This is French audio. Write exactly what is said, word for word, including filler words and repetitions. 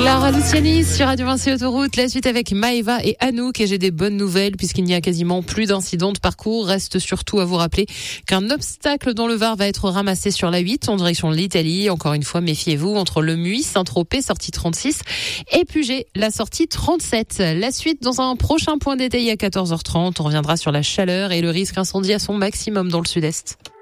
Clara Luciani sur Radio Vinci Autoroute. La suite avec Maëva et Anouk. Et j'ai des bonnes nouvelles puisqu'il n'y a quasiment plus d'incidents de parcours. Reste surtout à vous rappeler qu'un obstacle dans le Var va être ramassé sur la huit en direction de l'Italie. Encore une fois, méfiez-vous entre le Muy, Saint-Tropez, sortie trente-six, et Puget, la sortie trente-sept. La suite dans un prochain point détaillé à quatorze heures trente. On reviendra sur la chaleur et le risque incendie à son maximum dans le sud-est.